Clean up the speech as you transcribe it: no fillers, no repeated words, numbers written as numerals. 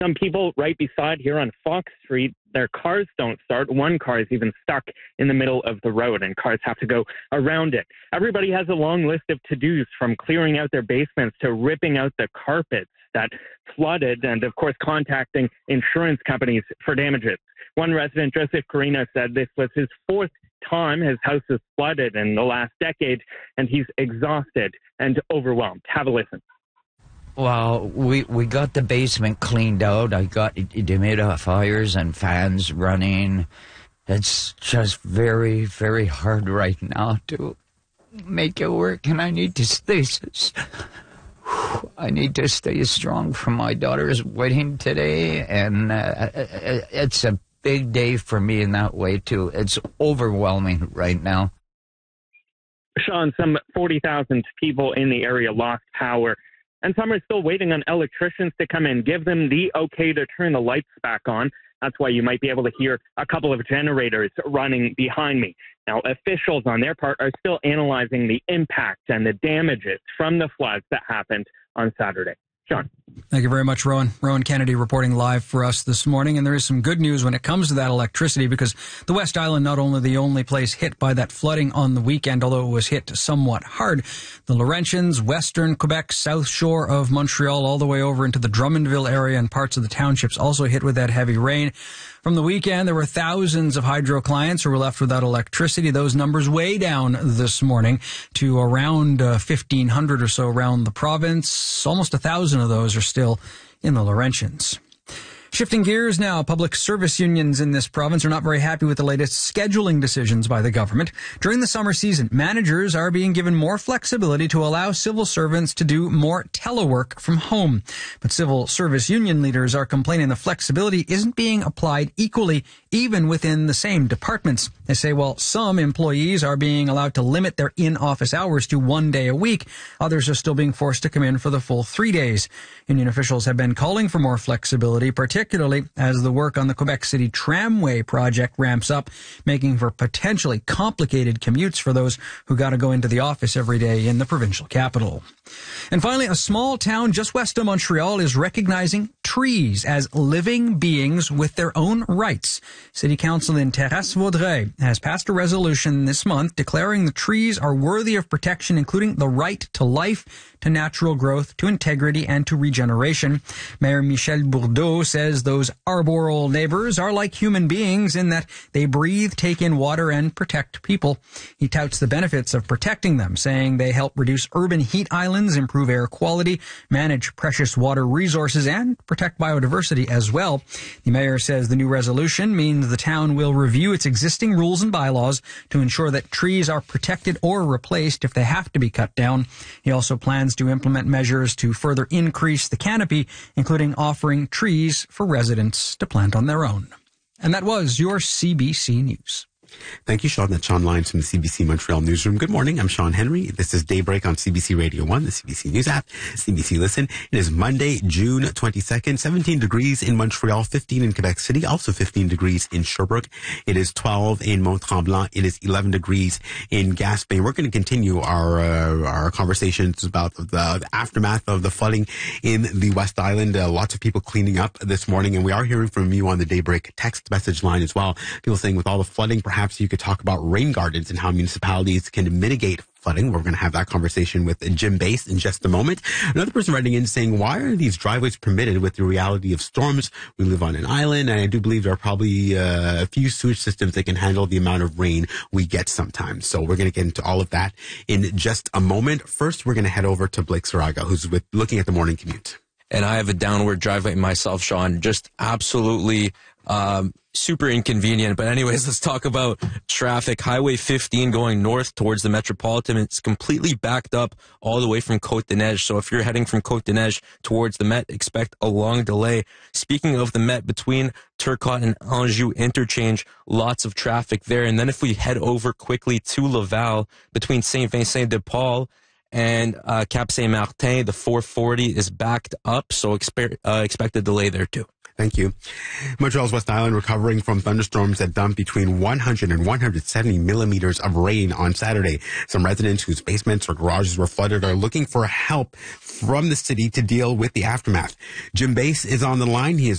Some people right beside here on Fox Street, their cars don't start. One car is even stuck in the middle of the road, and cars have to go around it. Everybody has a long list of to-dos, from clearing out their basements to ripping out the carpets that flooded, and, of course, contacting insurance companies for damages. One resident, Joseph Carina, said this was his fourth time his house was flooded in the last decade, and he's exhausted and overwhelmed. Have a listen. Well, we got the basement cleaned out. I got dehumidifiers and fans running. It's just very, very hard right now to make it work, and I need to stay strong for my daughter's wedding today, and it's a big day for me in that way, too. It's overwhelming right now. Sean, some 40,000 people in the area lost power, and some are still waiting on electricians to come in, give them the okay to turn the lights back on. That's why you might be able to hear a couple of generators running behind me. Now, officials on their part are still analyzing the impact and the damages from the floods that happened on Saturday. John. Thank you very much, Rowan. Rowan Kennedy reporting live for us this morning. And there is some good news when it comes to that electricity, because the West Island, not only the only place hit by that flooding on the weekend, although it was hit somewhat hard, the Laurentians, Western Quebec, South Shore of Montreal, all the way over into the Drummondville area and parts of the townships also hit with that heavy rain. From the weekend, there were thousands of hydro clients who were left without electricity. Those numbers way down this morning to around 1,500 or so around the province. Almost 1,000 of those are still in the Laurentians. Shifting gears now, public service unions in this province are not very happy with the latest scheduling decisions by the government. During the summer season, managers are being given more flexibility to allow civil servants to do more telework from home. But civil service union leaders are complaining the flexibility isn't being applied equally, even within the same departments. They say, while some employees are being allowed to limit their in-office hours to 1 day a week, others are still being forced to come in for the full 3 days. Union officials have been calling for more flexibility, particularly as the work on the Quebec City Tramway project ramps up, making for potentially complicated commutes for those who got to go into the office every day in the provincial capital. And finally, a small town just west of Montreal is recognizing trees as living beings with their own rights. City Council in Terrasse-Vaudreuil has passed a resolution this month declaring the trees are worthy of protection, including the right to life, to natural growth, to integrity, and to regeneration. Mayor Michel Bourdeau says those arboreal neighbors are like human beings in that they breathe, take in water, and protect people. He touts the benefits of protecting them, saying they help reduce urban heat islands, improve air quality, manage precious water resources, and protect biodiversity as well. The mayor says the new resolution means the town will review its existing rules and bylaws to ensure that trees are protected or replaced if they have to be cut down. He also plans to implement measures to further increase the canopy, including offering trees for residents to plant on their own. And that was your CBC News. Thank you, Sean. That's Sean Lyons from the CBC Montreal Newsroom. Good morning. I'm Sean Henry. This is Daybreak on CBC Radio 1, the CBC News app, CBC Listen. It is Monday, June 22nd, 17 degrees in Montreal, 15 in Quebec City, also 15 degrees in Sherbrooke. It is 12 in Mont-Tremblant. It is 11 degrees in Gaspé. We're going to continue our conversations about the aftermath of the flooding in the West Island. Lots of people cleaning up this morning, and we are hearing from you on the Daybreak text message line as well. People saying with all the flooding, perhaps you could talk about rain gardens and how municipalities can mitigate flooding. We're going to have that conversation with Jim Bass in just a moment. Another person writing in saying, why are these driveways permitted with the reality of storms? We live on an island, and I do believe there are probably a few sewage systems that can handle the amount of rain we get sometimes. So we're going to get into all of that in just a moment. First, we're going to head over to Blake Saraga, who's looking at the morning commute. And I have a downward driveway myself, Sean. Just absolutely super inconvenient. But anyways, let's talk about traffic. Highway 15 going north towards the Metropolitan. It's completely backed up all the way from Côte-des-Neiges. So if you're heading from Côte-des-Neiges towards the Met, expect a long delay. Speaking of the Met, between Turcotte and Anjou interchange, lots of traffic there. And then if we head over quickly to Laval, between Saint-Vincent-de-Paul and Cap Saint-Martin, the 440 is backed up. So expect a delay there too. Thank you. Montreal's West Island recovering from thunderstorms that dumped between 100 and 170 millimeters of rain on Saturday. Some residents whose basements or garages were flooded are looking for help from the city to deal with the aftermath. Jim Bass is on the line. He is